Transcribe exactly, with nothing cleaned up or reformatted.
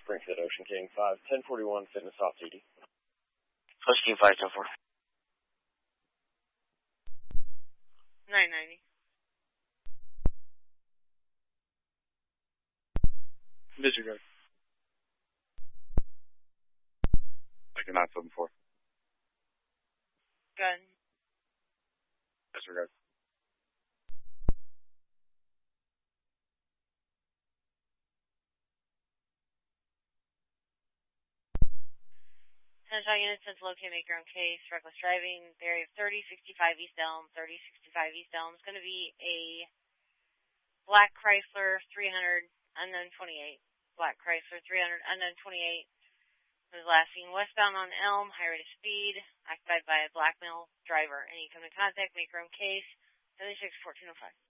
Springfield Ocean King five, ten forty-one, fitness off duty. Ocean King five, ten four. nine ninety. Disregard. Like a nine seven four. Gun. Disregard. Central unit says locate, make your own case. Reckless driving. Area thirty sixty-five East Elm. thirty sixty-five East Elm is going to be a black Chrysler three hundred unknown twenty-eight. Black Chrysler three hundred unknown twenty-eight. Was last seen westbound on Elm, high rate of speed, occupied by a black male driver. Any come in contact, make your own case. seventy-six fourteen oh five.